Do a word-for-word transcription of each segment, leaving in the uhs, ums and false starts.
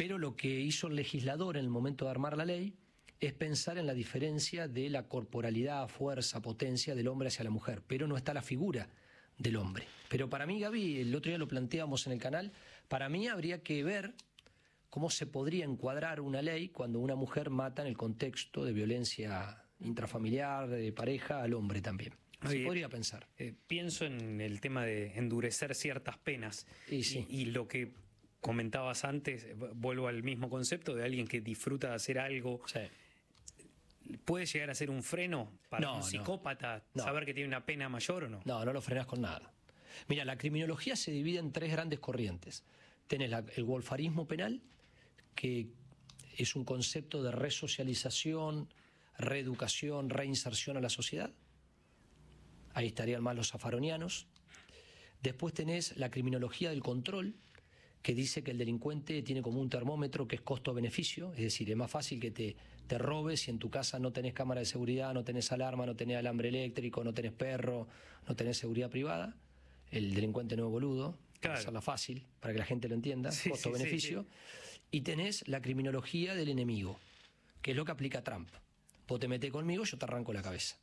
Pero lo que hizo el legislador en el momento de armar la ley es pensar en la diferencia de la corporalidad, fuerza, potencia del hombre hacia la mujer, pero no está la figura del hombre. Pero para mí, Gaby, el otro día lo planteábamos en el canal, para mí habría que ver cómo se podría encuadrar una ley cuando una mujer mata en el contexto de violencia intrafamiliar, de pareja, al hombre también. Se Oye, podría pensar. Eh, pienso en el tema de endurecer ciertas penas. Y, sí. y, y lo que comentabas antes, vuelvo al mismo concepto de alguien que disfruta de hacer algo. Sí. ¿Puede llegar a ser un freno para No, un no. psicópata No. saber que tiene una pena mayor o no? No, no lo frenas con nada. Mira, la criminología se divide en tres grandes corrientes. Tenés la, el wolfarismo penal, que es un concepto de resocialización, reeducación, reinserción a la sociedad. Ahí estarían más los zafaronianos. Después tenés la criminología del control, que dice que el delincuente tiene como un termómetro que es costo-beneficio, es decir, es más fácil que te, te robes si en tu casa no tenés cámara de seguridad, no tenés alarma, no tenés alambre eléctrico, no tenés perro, no tenés seguridad privada. El delincuente no es boludo, Claro. para hacerla fácil, para que la gente lo entienda, Sí, costo-beneficio. sí, sí. Y tenés la criminología del enemigo, que es lo que aplica Trump. Vos te metés conmigo, yo te arranco la cabeza.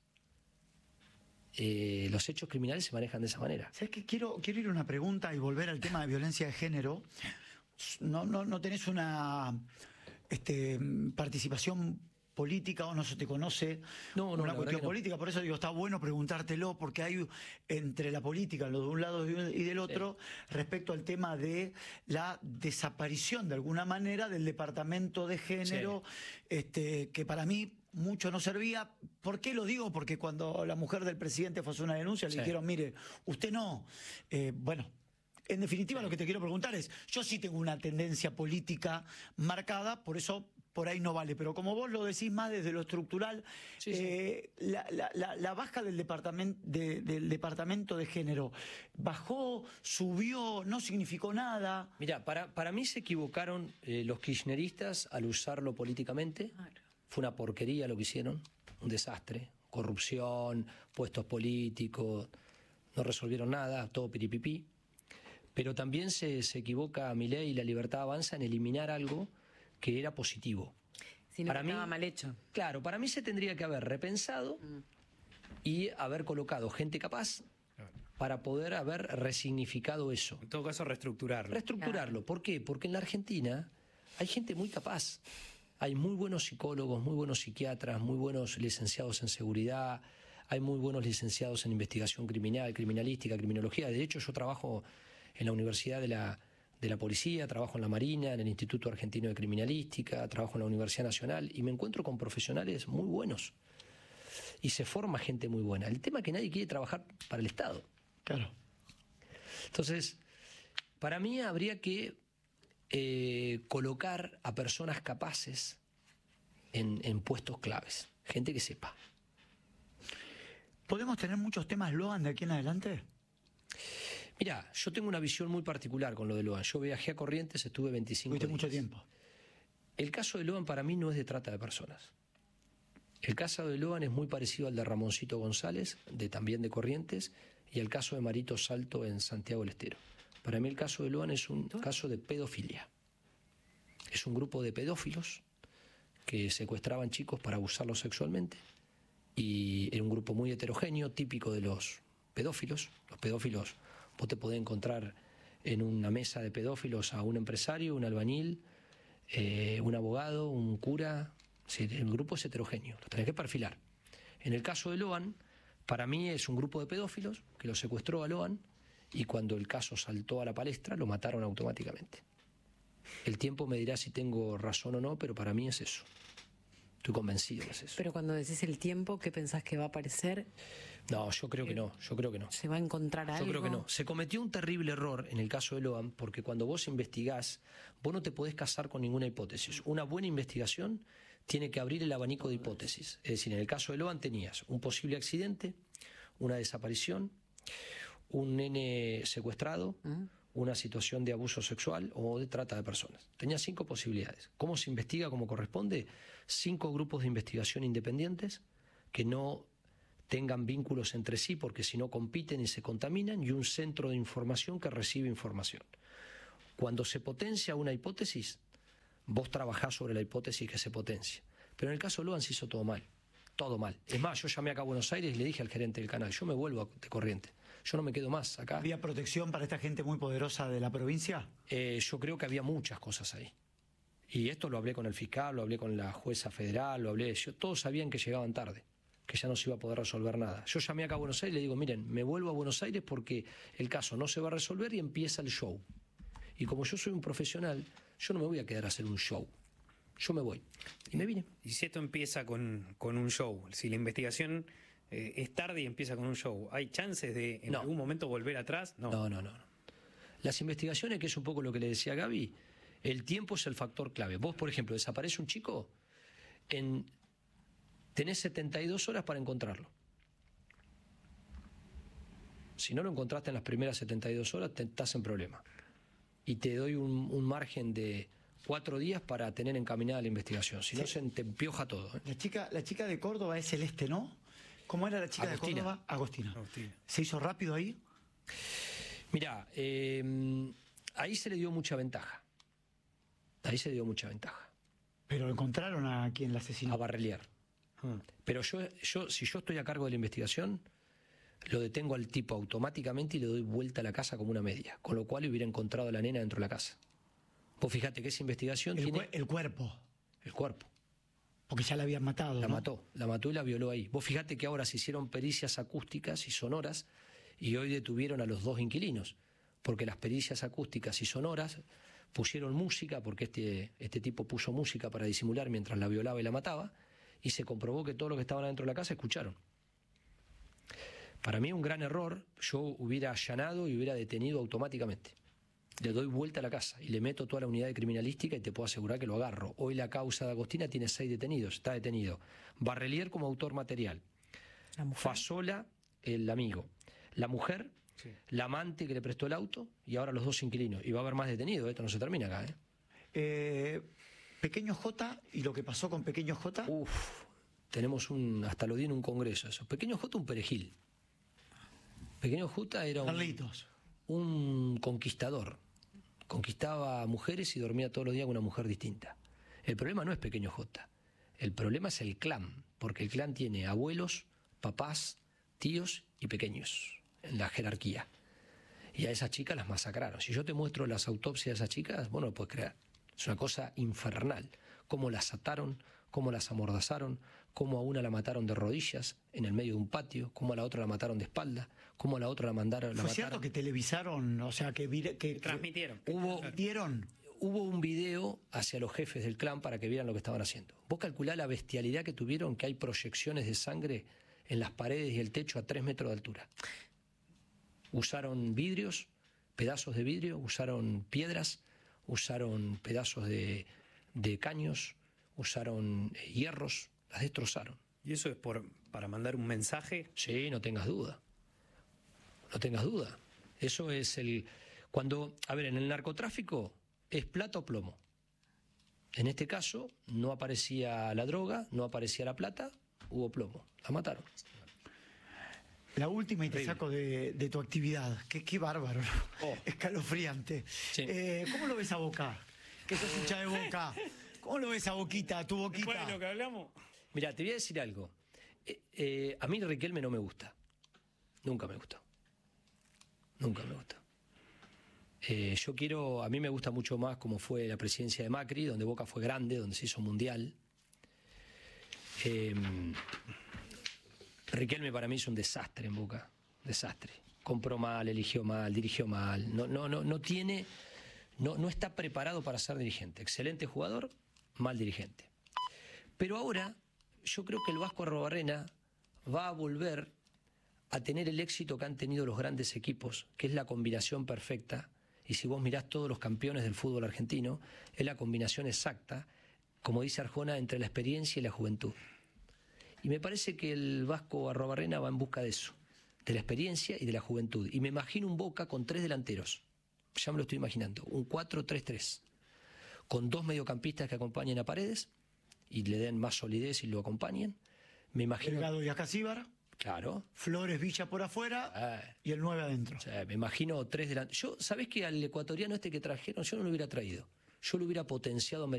Eh, los hechos criminales se manejan de esa manera. ¿Sabes qué? Quiero, quiero ir a una pregunta y volver al tema de violencia de género. No, no, no tenés una este, participación política o no se te conoce No, no, una la cuestión verdad que no. política, por eso digo, está bueno preguntártelo, porque hay entre la política, lo de un lado y del otro, sí, respecto al tema de la desaparición de alguna manera del departamento de género, sí, este, que para mí mucho no servía. ¿Por qué lo digo? Porque cuando la mujer del presidente fue a hacer una denuncia, sí, le dijeron, mire, usted no, eh, bueno, en definitiva, sí, lo que te quiero preguntar es, yo sí tengo una tendencia política marcada, por eso por ahí no vale, pero como vos lo decís más desde lo estructural, sí, eh, sí. La, la, la, la baja del departamento de, del departamento de género, ¿bajó, subió, no significó nada? Mira, para, para mí se equivocaron eh, los kirchneristas al usarlo políticamente. Claro. Fue una porquería lo que hicieron, un desastre, corrupción, puestos políticos, no resolvieron nada, todo piripipí. Pero también se, se equivoca Milei y La Libertad Avanza en eliminar algo que era positivo. Si no, para estaba mí, mal hecho. Claro, para mí se tendría que haber repensado mm. y haber colocado gente capaz claro. para poder haber resignificado eso. En todo caso, reestructurarlo. Reestructurarlo. Claro. ¿Por qué? Porque en la Argentina hay gente muy capaz. Hay muy buenos psicólogos, muy buenos psiquiatras, muy buenos licenciados en seguridad, hay muy buenos licenciados en investigación criminal, criminalística, criminología. De hecho, yo trabajo en la Universidad de la, de la Policía, trabajo en la Marina, en el Instituto Argentino de Criminalística, trabajo en la Universidad Nacional y me encuentro con profesionales muy buenos. Y se forma gente muy buena. El tema es que nadie quiere trabajar para el Estado. Claro. Entonces, para mí habría que eh, colocar a personas capaces en, en puestos claves. Gente que sepa. ¿Podemos tener muchos temas Loan de aquí en adelante? Mira, yo tengo una visión muy particular con lo de Loan. Yo viajé a Corrientes, estuve veinticinco días. mucho tiempo. El caso de Loan para mí no es de trata de personas. El caso de Loan es muy parecido al de Ramoncito González, de también de Corrientes, y el caso de Marito Salto en Santiago del Estero. Para mí el caso de Loan es un caso de pedofilia. Es un grupo de pedófilos que secuestraban chicos para abusarlos sexualmente y era un grupo muy heterogéneo, típico de los pedófilos. Los pedófilos, vos te podés encontrar en una mesa de pedófilos a un empresario, un albañil, eh, un abogado, un cura. Sí, el grupo es heterogéneo, lo tenés que perfilar. En el caso de Loan, para mí es un grupo de pedófilos que lo secuestró a Loan y cuando el caso saltó a la palestra lo mataron automáticamente. El tiempo me dirá si tengo razón o no, pero para mí es eso. Estoy convencido que es eso. Pero cuando decís el tiempo, ¿qué pensás que va a aparecer? No, yo creo que no, yo creo que no. ¿Se va a encontrar algo? Yo creo que no. Se cometió un terrible error en el caso de Loan, porque cuando vos investigás, vos no te podés casar con ninguna hipótesis. Una buena investigación tiene que abrir el abanico de hipótesis. Es decir, en el caso de Loan tenías un posible accidente, una desaparición, un nene secuestrado, ¿Mm? una situación de abuso sexual o de trata de personas. Tenía cinco posibilidades. ¿Cómo se investiga como corresponde? Cinco grupos de investigación independientes que no tengan vínculos entre sí porque si no compiten y se contaminan y un centro de información que recibe información. Cuando se potencia una hipótesis, vos trabajás sobre la hipótesis que se potencia. Pero en el caso de Logan se hizo todo mal, todo mal. Es más, yo llamé acá a Buenos Aires y le dije al gerente del canal, yo me vuelvo de Corrientes, yo no me quedo más acá. ¿Había protección para esta gente muy poderosa de la provincia? Eh, yo creo que había muchas cosas ahí. Y esto lo hablé con el fiscal, lo hablé con la jueza federal, lo hablé, yo, todos sabían que llegaban tarde, que ya no se iba a poder resolver nada. Yo llamé acá a Buenos Aires y le digo, miren, me vuelvo a Buenos Aires porque el caso no se va a resolver y empieza el show. Y como yo soy un profesional, yo no me voy a quedar a hacer un show. Yo me voy. Y me vine. Y si esto empieza con, con un show, si la investigación eh, es tarde y empieza con un show, ¿hay chances de en No. algún momento volver atrás? No. No, no, no. Las investigaciones, que es un poco lo que le decía a Gaby, el tiempo es el factor clave. Vos, por ejemplo, desaparece un chico, en, tenés setenta y dos horas para encontrarlo. Si no lo encontraste en las primeras setenta y dos horas, te, estás en problema. Y te doy un, un margen de cuatro días para tener encaminada la investigación. Si no, Sí. se te empioja todo. ¿eh? La chica, la chica de Córdoba es Celeste, ¿no? ¿Cómo era la chica Agostina. de Córdoba? Agostina. Agostina. ¿Se hizo rápido ahí? Mirá, eh, ahí se le dio mucha ventaja. Ahí se le dio mucha ventaja. Pero encontraron a quien la asesinó. A Barrelier. Ah. Pero yo, yo, si yo estoy a cargo de la investigación, lo detengo al tipo automáticamente y le doy vuelta a la casa como una media. Con lo cual hubiera encontrado a la nena dentro de la casa. Vos fíjate que esa investigación El, tiene cue- el cuerpo, el cuerpo. porque ya la habían matado, La ¿no? mató, la mató y la violó ahí. Vos fíjate que ahora se hicieron pericias acústicas y sonoras y hoy detuvieron a los dos inquilinos. Porque las pericias acústicas y sonoras pusieron música, porque este, este tipo puso música para disimular mientras la violaba y la mataba, y se comprobó que todos los que estaban adentro de la casa escucharon. Para mí un gran error, yo hubiera allanado y hubiera detenido automáticamente. Le doy vuelta a la casa y le meto toda la unidad de criminalística y te puedo asegurar que lo agarro. Hoy la causa de Agostina tiene seis detenidos, está detenido. Barrelier como autor material. La mujer. Fasola, el amigo. La mujer, Sí. la amante que le prestó el auto y ahora los dos inquilinos. Y va a haber más detenidos, esto no se termina acá. ¿eh? Eh, Pequeño J y lo que pasó con Pequeño J. Uf, tenemos un, hasta lo di en un congreso eso. Pequeño J, un perejil. Pequeño J era un, Carlitos. un conquistador. Conquistaba mujeres y dormía todos los días con una mujer distinta. El problema no es Pequeño J. El problema es el clan, porque el clan tiene abuelos, papás, tíos y pequeños en la jerarquía. Y a esas chicas las masacraron. Si yo te muestro las autopsias de esas chicas, vos no lo puedes creer. Es una cosa infernal. Cómo las ataron, cómo las amordazaron, cómo a una la mataron de rodillas en el medio de un patio, cómo a la otra la mataron de espalda, cómo a la otra la mandaron. La ¿Fue mataron. cierto que televisaron, o sea, que, vire- que, que Transmitieron. Hubo, vieron? hubo un video hacia los jefes del clan para que vieran lo que estaban haciendo. Vos calculá la bestialidad que tuvieron, que hay proyecciones de sangre en las paredes y el techo a tres metros de altura. Usaron vidrios, pedazos de vidrio, usaron piedras, usaron pedazos de, de caños, usaron eh, hierros, las destrozaron. ¿Y eso es por para mandar un mensaje? Sí, no tengas duda. No tengas duda. Eso es el... Cuando, a ver, en el narcotráfico es plata o plomo. En este caso no aparecía la droga, no aparecía la plata, hubo plomo. La mataron. La última y te Horrible. saco de, de tu actividad. Qué, qué bárbaro, ¿no? Oh. Escalofriante. Sí. Eh, ¿Cómo lo ves a Boca? Que sos hincha de Boca. ¿Cómo lo ves a Boquita, a tu Después Boquita? de lo que hablamos. Mira, te voy a decir algo. Eh, eh, a mí Riquelme no me gusta. Nunca me gustó. Nunca me gustó. Eh, yo quiero, a mí me gusta mucho más como fue la presidencia de Macri, donde Boca fue grande, donde se hizo mundial. Eh, Riquelme para mí es un desastre en Boca, desastre. Compró mal, eligió mal, dirigió mal. No, no, no, no tiene, no, no está preparado para ser dirigente. Excelente jugador, mal dirigente. Pero ahora yo creo que el Vasco Arrobarrena va a volver a tener el éxito que han tenido los grandes equipos, que es la combinación perfecta. Y si vos mirás todos los campeones del fútbol argentino, es la combinación exacta, como dice Arjona, entre la experiencia y la juventud. Y me parece que el Vasco Arrobarrena va en busca de eso, de la experiencia y de la juventud. Y me imagino un Boca con tres delanteros, ya me lo estoy imaginando, un cuatro tres tres, con dos mediocampistas que acompañen a Paredes y le den más solidez y lo acompañen. Me imagino... Delgado y Acasíbar, Claro. Flores Villa por afuera Ah, y el nueve adentro. o sea, me imagino tres delanteros. Yo, ¿sabés que al ecuatoriano este que trajeron, yo no lo hubiera traído? Yo lo hubiera potenciado